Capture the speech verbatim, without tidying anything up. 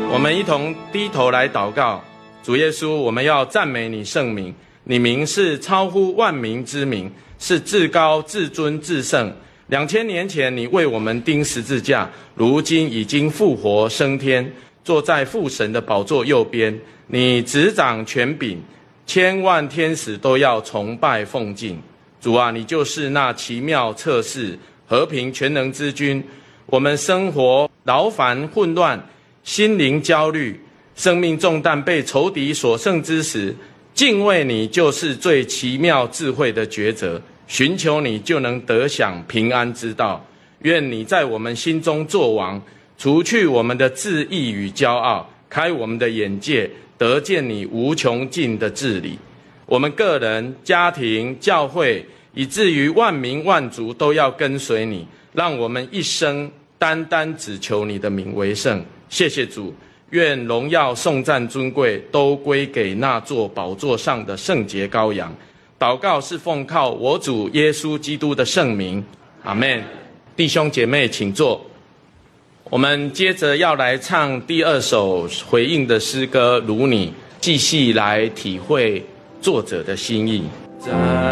我们一同低头来祷告。主耶稣，我们要赞美你圣名，你名是超乎万名之名，是至高至尊至圣。两千年前你为我们钉十字架，如今已经复活升天，坐在父神的宝座右边，你执掌权柄，千万天使都要崇拜奉敬。主啊，你就是那奇妙测试和平全能之君。我们生活劳烦混乱，心灵焦虑，生命重担被仇敌所胜之时，敬畏你就是最奇妙智慧的抉择，寻求你就能得享平安之道。愿你在我们心中作王，除去我们的自义与骄傲，开我们的眼界，得见你无穷尽的治理。我们个人、家庭、教会，以至于万民万族都要跟随你，让我们一生单单只求你的名为圣。谢谢主，愿荣耀颂赞尊贵都归给那座宝座上的圣洁羔羊。祷告是奉靠我主耶稣基督的圣名，阿们。弟兄姐妹请坐。我们接着要来唱第二首回应的诗歌《如你》，继续来体会作者的心意。